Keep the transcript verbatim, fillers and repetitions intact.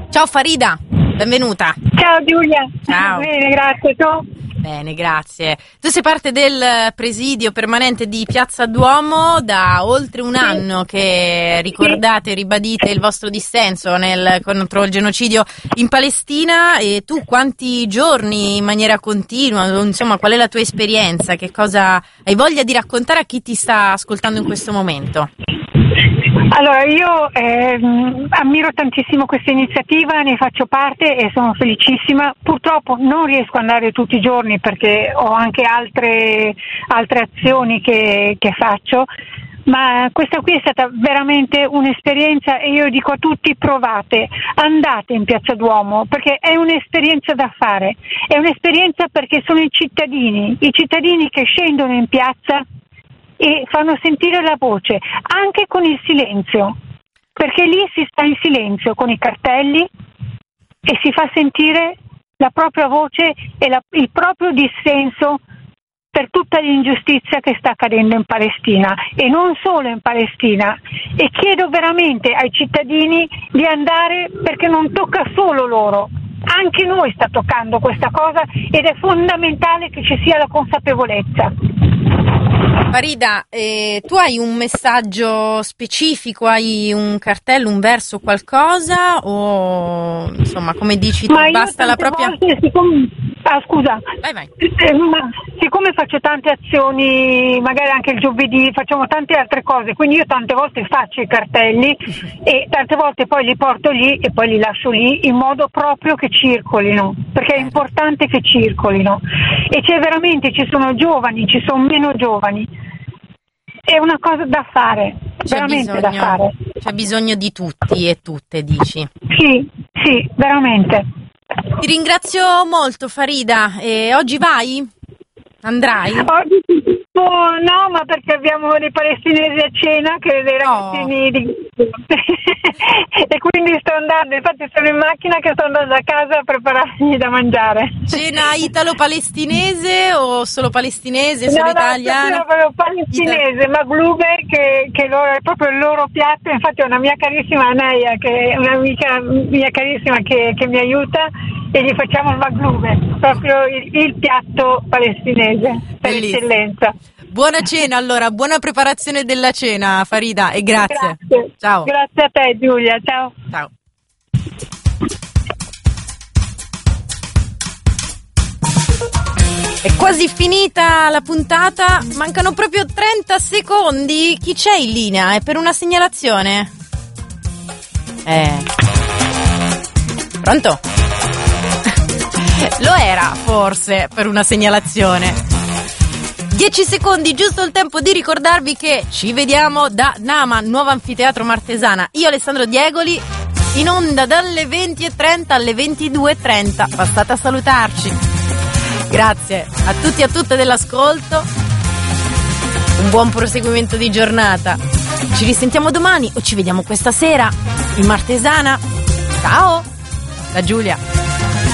Ciao Farida, benvenuta. Ciao Giulia. Ciao. Bene, grazie. Tu? Bene, grazie. Tu sei parte del presidio permanente di Piazza Duomo da oltre un anno che ricordate e ribadite il vostro dissenso nel, contro il genocidio in Palestina, e tu quanti giorni in maniera continua, insomma, qual è la tua esperienza? Che cosa hai voglia di raccontare a chi ti sta ascoltando in questo momento? Allora, io eh, ammiro tantissimo questa iniziativa, ne faccio parte e sono felicissima. Purtroppo non riesco ad andare tutti i giorni perché ho anche altre, altre azioni che, che faccio, ma questa qui è stata veramente un'esperienza e io dico a tutti: provate, andate in Piazza Duomo perché è un'esperienza da fare, è un'esperienza perché sono i cittadini, i cittadini che scendono in piazza e fanno sentire la voce, anche con il silenzio, perché lì si sta in silenzio con i cartelli e si fa sentire la propria voce e la, il proprio dissenso per tutta l'ingiustizia che sta accadendo in Palestina, e non solo in Palestina. E chiedo veramente ai cittadini di andare perché non tocca solo loro, anche noi sta toccando questa cosa ed è fondamentale che ci sia la consapevolezza. Farida, eh, tu hai un messaggio specifico, hai un cartello, un verso, qualcosa, o insomma, come dici tu, ma basta la propria... Volte, siccome... Ah, scusa. Vai, vai. Eh, ma siccome faccio tante azioni, magari anche il giovedì, facciamo tante altre cose, quindi io tante volte faccio i cartelli e tante volte poi li porto lì e poi li lascio lì in modo proprio che circolino, perché è importante che circolino. E c'è veramente, ci sono giovani, ci sono meno giovani. È una cosa da fare, C'è veramente bisogno, da fare. C'è bisogno di tutti e tutte, dici? Sì, sì, veramente. Ti ringrazio molto, Farida. E oggi vai? Andrai? Oggi oh, no, ma perché abbiamo dei palestinesi a cena, che dei ragazzini oh. di... e quindi sto andando, infatti sono in macchina che sto andando a casa a preparargli da mangiare. Cena italo-palestinese o solo palestinese, solo no, italiana? No, proprio palestinese, Ita- Maglube, che, che loro, è proprio il loro piatto. Infatti ho una mia carissima Aneia, che è un'amica mia carissima che, che mi aiuta, e gli facciamo il Maglube, proprio il, il piatto palestinese per Bellissimo. eccellenza. Buona cena allora, buona preparazione della cena, Farida, e grazie. Grazie. Ciao. Grazie a te, Giulia, ciao. Ciao. È quasi finita la puntata, mancano proprio trenta secondi. Chi c'è in linea? È per una segnalazione? Eh. Pronto? Lo era, forse, per una segnalazione. dieci secondi, giusto il tempo di ricordarvi che ci vediamo da Nama, nuovo anfiteatro Martesana. Io, Alessandro Diegoli, in onda dalle venti e trenta alle ventidue e trenta. Passate a salutarci. Grazie a tutti e a tutte dell'ascolto. Un buon proseguimento di giornata. Ci risentiamo domani o ci vediamo questa sera in Martesana. Ciao, da Giulia.